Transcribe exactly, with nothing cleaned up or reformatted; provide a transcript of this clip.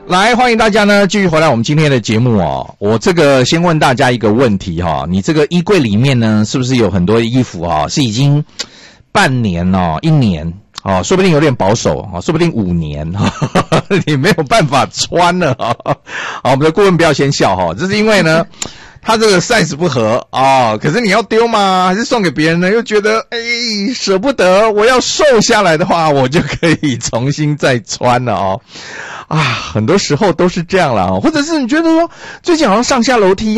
来，欢迎大家呢继续回来我们今天的节目哦。我这个先问大家一个问题哈、哦，你这个衣柜里面呢，是不是有很多衣服啊、哦，是已经半年哦、一年哦，说不定有点保守哦，说不定五年哈、哦，你没有办法穿了啊、哦。好，我们的顾问不要先笑哈、哦，这是因为呢。他这个 size 不合啊、哦，可是你要丢吗？还是送给别人呢？又觉得哎舍不得，我要瘦下来的话，我就可以重新再穿了哦。啊，很多时候都是这样了哦，或者是你觉得说最近好像上下楼梯